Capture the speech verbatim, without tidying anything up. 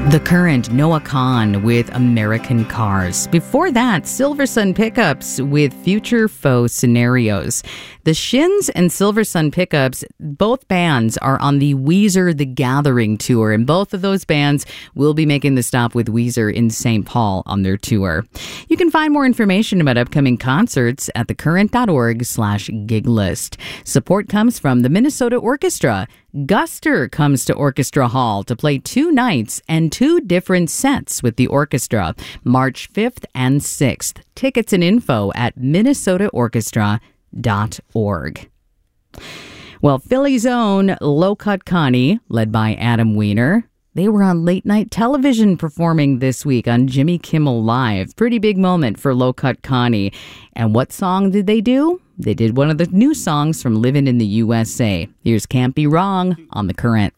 The Current, Noah Kahan with American Cars. Before that, Silversun Pickups with Future Foe Scenarios. The Shins and Silversun Pickups, both bands are on the Weezer The Gathering tour, and both of those bands will be making the stop with Weezer in Saint Paul on their tour. You can find more information about upcoming concerts at thecurrent.org slash gig list. Support comes from the Minnesota Orchestra. Guster comes to Orchestra Hall to play two nights and two different sets with the orchestra, March fifth and sixth. Tickets and info at minnesota orchestra dot org. Well, Philly's own Low Cut Connie, led by Adam Weiner, they were on late night television performing this week on Jimmy Kimmel Live. Pretty big moment for Low Cut Connie. And what song did they do? They did one of the new songs from Livin' in the U S A. Here's Can't Be Wrong on The Current.